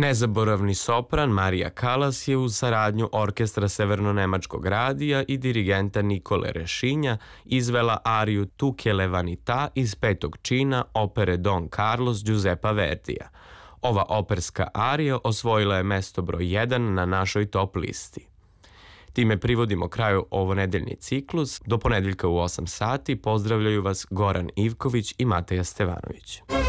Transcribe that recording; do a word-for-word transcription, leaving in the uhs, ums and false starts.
Nezaboravni sopran Marija Kalas je uz saradnju Orkestra Severno-nemačkog radija i dirigenta Nikole Rešinja izvela ariju Tu che le vanità iz petog čina opere Don Carlos Giuseppa Verdija. Ova operska arija osvojila je mesto broj jedan na našoj top listi. Time privodimo kraju ovonedeljni ciklus. Do ponedeljka u osam sati pozdravljaju vas Goran Ivković i Mateja Stevanović.